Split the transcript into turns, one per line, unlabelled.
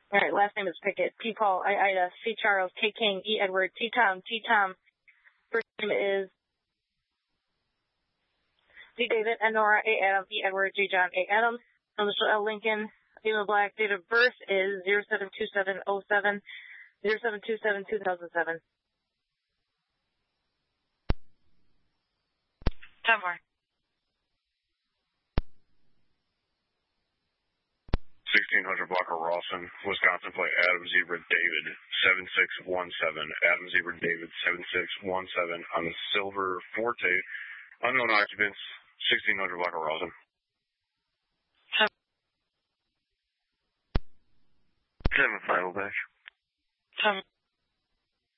All right, last name is Pickett. P. Paul, I. Ida, C. Charles, K. King, E. Edward, T. Tom, T. Tom. First name is D. David, N. Nora, A. Adam, E. Edward, G. John, A. Adams. Initial L. Lincoln, female black. Date of birth is 072707, 0727-2007.
10 more.
1600 block of Rawson, Wisconsin, plate Adam Zebra David 7617. Adam Zebra David 7617 on the Silver Forte. Unknown occupants, 1600 block of Rawson.
7 final back.
10.